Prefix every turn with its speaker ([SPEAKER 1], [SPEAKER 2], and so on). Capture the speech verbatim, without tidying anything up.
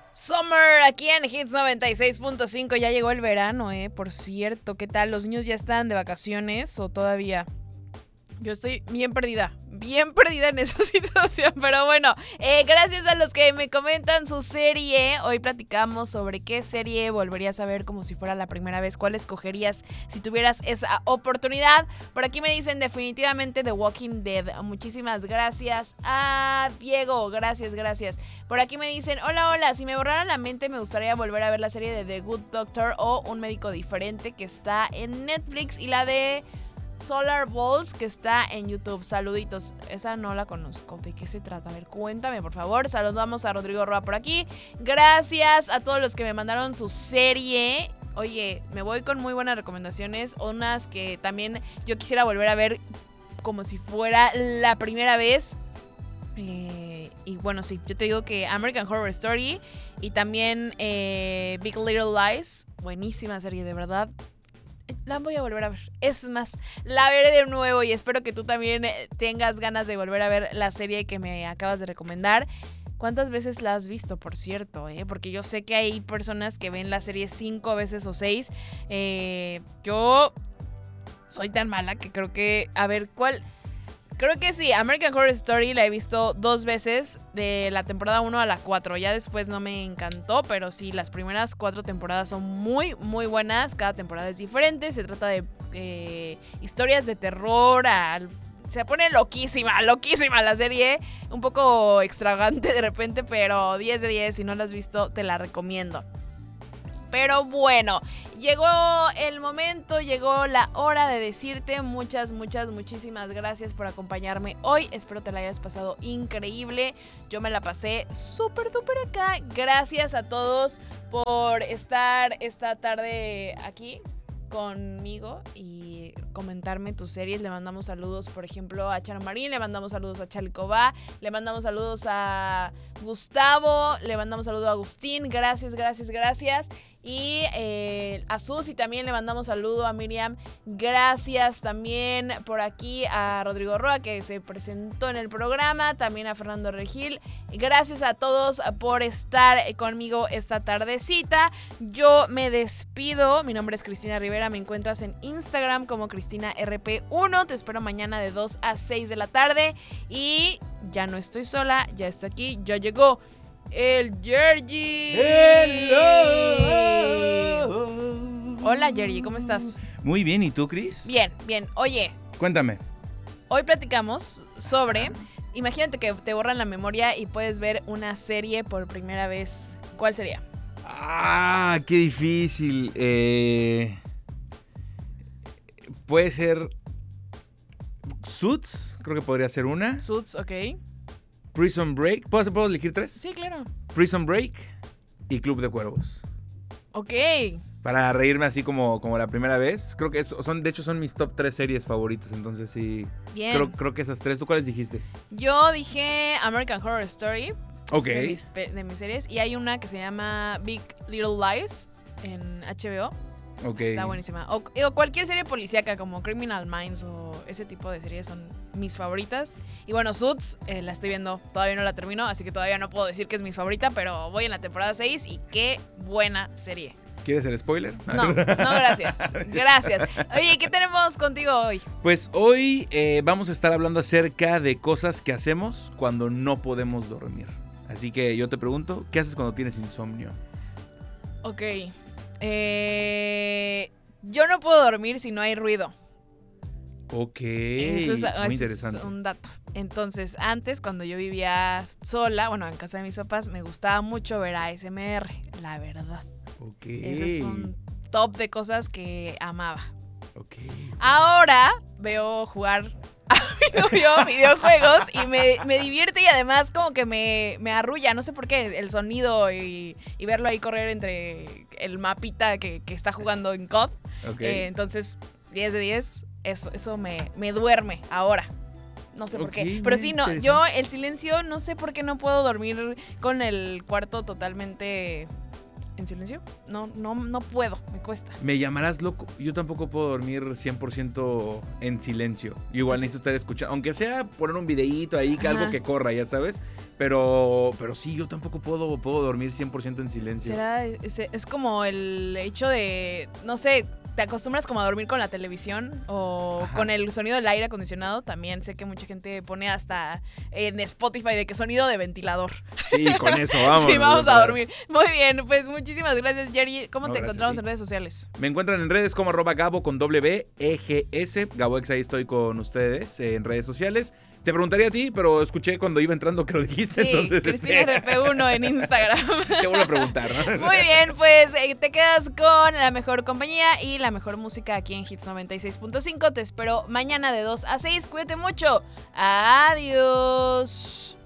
[SPEAKER 1] Summer, aquí en Hits noventa y seis punto cinco. Ya llegó el verano, eh. Por cierto, ¿qué tal? ¿Los niños ya están de vacaciones o todavía? Yo estoy bien perdida, bien perdida en esa situación, pero bueno, eh, gracias a los que me comentan su serie. Hoy platicamos sobre qué serie volverías a ver como si fuera la primera vez, cuál escogerías si tuvieras esa oportunidad. Por aquí me dicen definitivamente The Walking Dead. Muchísimas gracias a Diego, gracias, gracias. Por aquí me dicen, hola, hola, si me borrara la mente me gustaría volver a ver la serie de The Good Doctor o Un Médico Diferente que está en Netflix y la de Solar Balls que está en YouTube. Saluditos, esa no la conozco. ¿De qué se trata? A ver, cuéntame por favor. Saludamos a Rodrigo Roa por aquí. Gracias a todos los que me mandaron su serie. Oye, me voy con muy buenas recomendaciones. Unas que también yo quisiera volver a ver como si fuera la primera vez. Eh, y bueno, sí, yo te digo que American Horror Story y también eh, Big Little Lies. Buenísima serie, de verdad. La voy a volver a ver. Es más, la veré de nuevo y espero que tú también tengas ganas de volver a ver la serie que me acabas de recomendar. ¿Cuántas veces la has visto, por cierto? ¿eh? Porque yo sé que hay personas que ven la serie cinco veces o seis. Eh, yo soy tan mala que creo que... A ver, ¿cuál...? Creo que sí, American Horror Story la he visto dos veces, de la temporada uno a la cuatro. Ya después no me encantó, pero sí, las primeras cuatro temporadas son muy, muy buenas. Cada temporada es diferente, se trata de eh, historias de terror. Al, se pone loquísima, loquísima la serie. Un poco extravagante de repente, pero diez de diez. Si no la has visto, te la recomiendo. Pero bueno, llegó el momento, llegó la hora de decirte muchas, muchas, muchísimas gracias por acompañarme hoy. Espero te la hayas pasado increíble. Yo me la pasé súper, súper acá. Gracias a todos por estar esta tarde aquí conmigo y comentarme tus series. Le mandamos saludos, por ejemplo, a Charo Marín, le mandamos saludos a Chalicobá, le mandamos saludos a Gustavo, le mandamos saludos a Agustín. Gracias, gracias, gracias. Y eh, a Susi también le mandamos saludo, a Miriam. Gracias también por aquí a Rodrigo Roa, que se presentó en el programa. También a Fernando Regil. Gracias a todos por estar conmigo esta tardecita. Yo me despido. Mi nombre es Cristina Rivera. Me encuentras en Instagram como Cristina R P uno. Te espero mañana de dos a seis de la tarde. Y ya no estoy sola, ya estoy aquí. Ya llegó el Yergy.
[SPEAKER 2] Hello.
[SPEAKER 1] Hola Yergy, ¿cómo estás?
[SPEAKER 2] Muy bien, ¿y tú, Cris?
[SPEAKER 1] Bien, bien. Oye,
[SPEAKER 2] Cuéntame.
[SPEAKER 1] hoy platicamos sobre... Imagínate que te borran la memoria y puedes ver una serie por primera vez. ¿Cuál sería?
[SPEAKER 2] Ah, qué difícil. Eh, puede ser Suits, creo que podría ser una.
[SPEAKER 1] Suits, ok.
[SPEAKER 2] Prison Break. ¿Puedo, ¿puedo elegir tres?
[SPEAKER 1] Sí, claro.
[SPEAKER 2] Prison Break y Club de Cuervos.
[SPEAKER 1] Ok.
[SPEAKER 2] Para reírme así como, como la primera vez. Creo que eso, son, de hecho son mis top tres series favoritas. Entonces sí.
[SPEAKER 1] Bien.
[SPEAKER 2] Creo, creo que esas tres. ¿Tú cuáles dijiste?
[SPEAKER 1] Yo dije American Horror Story.
[SPEAKER 2] Ok.
[SPEAKER 1] De mis, de mis series. Y hay una que se llama Big Little Lies en H B O.
[SPEAKER 2] Ok.
[SPEAKER 1] Está buenísima. O, o cualquier serie policíaca como Criminal Minds o ese tipo de series son mis favoritas. Y bueno, Suits, eh, la estoy viendo, todavía no la termino, así que todavía no puedo decir que es mi favorita, pero voy en la temporada seis y qué buena serie.
[SPEAKER 2] ¿Quieres el spoiler?
[SPEAKER 1] No, no, gracias. Gracias. Oye, ¿qué tenemos contigo hoy?
[SPEAKER 2] Pues hoy eh, vamos a estar hablando acerca de cosas que hacemos cuando no podemos dormir. Así que yo te pregunto, ¿qué haces cuando tienes insomnio?
[SPEAKER 1] Ok. Eh, yo no puedo dormir si no hay ruido.
[SPEAKER 2] Ok,
[SPEAKER 1] Eso es,
[SPEAKER 2] muy
[SPEAKER 1] eso
[SPEAKER 2] interesante.
[SPEAKER 1] Es un dato. Entonces, antes, cuando yo vivía sola, bueno, en casa de mis papás, me gustaba mucho ver A S M R, la verdad.
[SPEAKER 2] Ok.
[SPEAKER 1] Ese es un top de cosas que amaba.
[SPEAKER 2] Ok.
[SPEAKER 1] Ahora veo jugar a mi novio videojuegos y me, me divierte y además como que me, me arrulla, no sé por qué, el sonido y, y verlo ahí correr entre el mapita que, que está jugando en C O D.
[SPEAKER 2] Ok.
[SPEAKER 1] Eh, entonces, diez de diez, eso, eso me, me duerme ahora. No sé por
[SPEAKER 2] Ok,
[SPEAKER 1] qué. Pero
[SPEAKER 2] muy
[SPEAKER 1] sí, no, yo
[SPEAKER 2] interesante.
[SPEAKER 1] el silencio, no sé por qué no puedo dormir con el cuarto totalmente en silencio. No, no, no puedo, me cuesta.
[SPEAKER 2] Me llamarás loco. Yo tampoco puedo dormir cien por ciento en silencio. Igual necesito estar escuchando, aunque sea poner un videíto ahí, que algo que corra, ya sabes. Pero, pero sí, yo tampoco puedo, puedo dormir cien por ciento en silencio.
[SPEAKER 1] Será, es, es como el hecho de, no sé, te acostumbras como a dormir con la televisión o Ajá. con el sonido del aire acondicionado. También sé que mucha gente pone hasta en Spotify de que sonido de ventilador.
[SPEAKER 2] Sí, con eso vamos.
[SPEAKER 1] Sí, vamos a dormir. Muy bien, pues muchísimas gracias, Jerry. ¿Cómo no, te encontramos en redes sociales?
[SPEAKER 2] Me encuentran en redes como arroba Gabo con W E G S. GaboEx, ahí estoy con ustedes en redes sociales. Te preguntaría a ti, pero escuché cuando iba entrando que lo dijiste,
[SPEAKER 1] sí,
[SPEAKER 2] entonces...
[SPEAKER 1] Cristina
[SPEAKER 2] este...
[SPEAKER 1] R P uno en Instagram.
[SPEAKER 2] Te vuelvo a preguntar, ¿no?
[SPEAKER 1] Muy bien, pues eh, te quedas con la mejor compañía y la mejor música aquí en Hits noventa y seis punto cinco. Te espero mañana de dos a seis. Cuídate mucho. Adiós.